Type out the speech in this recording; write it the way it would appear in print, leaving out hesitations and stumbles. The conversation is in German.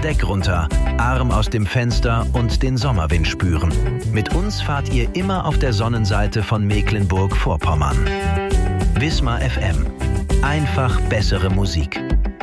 Deck runter, Arm aus dem Fenster und den Sommerwind spüren. Mit uns fahrt ihr immer auf der Sonnenseite von Mecklenburg-Vorpommern. Wismar FM. Einfach bessere Musik.